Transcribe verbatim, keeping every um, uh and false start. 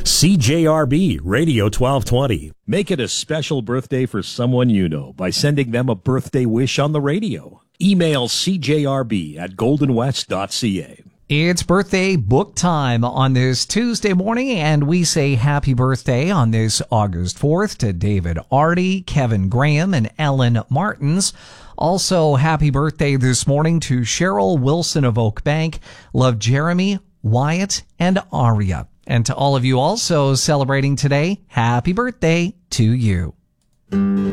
C J R B Radio twelve twenty. Make it a special birthday for someone you know by sending them a birthday wish on the radio. Email c j r b at golden west dot c a. It's birthday book time on this Tuesday morning, and we say happy birthday on this August fourth to David Artie, Kevin Graham, and Ellen Martins. Also, happy birthday this morning to Cheryl Wilson of Oak Bank. Love Jeremy, Wyatt, and Aria. And to all of you also celebrating today, happy birthday to you.